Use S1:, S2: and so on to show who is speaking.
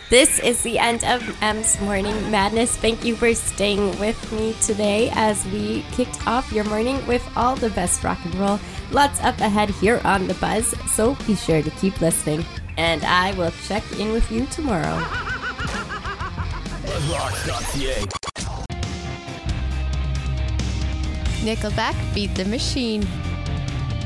S1: This is the end of M's Morning Madness. Thank you for staying with me today as we kicked off your morning with all the best rock and roll. Lots up ahead here on The Buzz, so be sure to keep listening. And I will check in with you tomorrow.
S2: BuzzRocks.ca.
S3: Nickelback Beat the Machine.